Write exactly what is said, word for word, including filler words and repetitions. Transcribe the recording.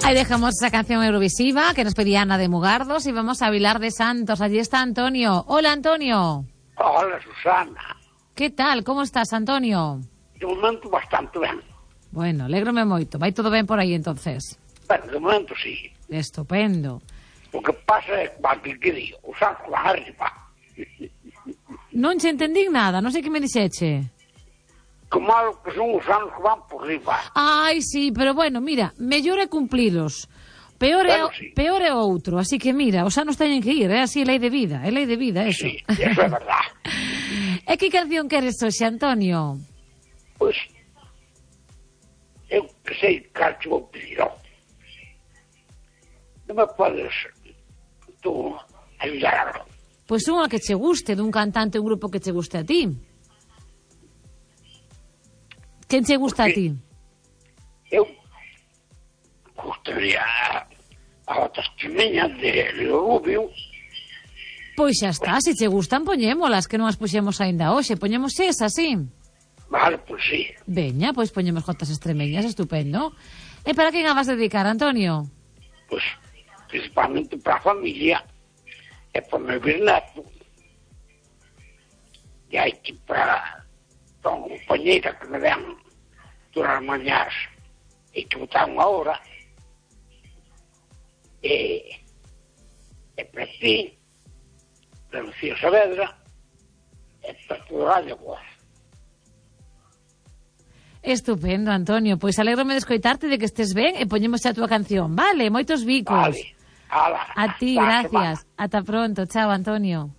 Ahí dejamos esa canción eurovisiva que nos pedía Ana de Mugardos y vamos a Vilar de Santos. Allí está Antonio. Hola, Antonio. Hola, Susana. ¿Qué tal? ¿Cómo estás, Antonio? De momento bastante ben. Bueno, alégrome moito. Vai todo ben por aí, entonces? Bueno, de momento sí. Estupendo. O que pasa é que, que digo, os anos van arriba. Non che entendín nada, non sei que me dixeche. Que malo que son os anos que van por riba. Ai, sí, pero bueno, mira, mellor é cumplilos. Peor é, Bueno, sí. peor é outro, así que mira, os anos teñen que ir, é así, é lei de vida, é lei de vida, eso. Sí, eso é verdad. E que canción queres hoxe, Antonio? Pois, eu que sei que te vou pedir, ó. Non me podes tú ayudar algo? Pois unha que che guste, dun cantante, un grupo que che guste a ti. Quen che gusta a ti? Eu gustaría a outras chimeñas de Rubio. Pois xa está, se che gustan, poñémolas, que non as puxemos aínda hoxe. Poñemos esas, sí? Vale, pois sí. Veña, pois poñemos jotas extremeñas, estupendo. E para quen a vas dedicar, Antonio? Pois, principalmente para a familia e para o meu bisneto. E hai que para a compañeira que me den todas as mañás e que botar unha hora. E, e para ti, para Lucía Saavedra, e para todo o Radio Voz. Estupendo, Antonio. Pois alégrome de escoitarte, de que estés ben, e poñemos a túa canción. Vale, moitos bicos. Vale. Ala, A ti, gracias. Ata pronto. Chao, Antonio.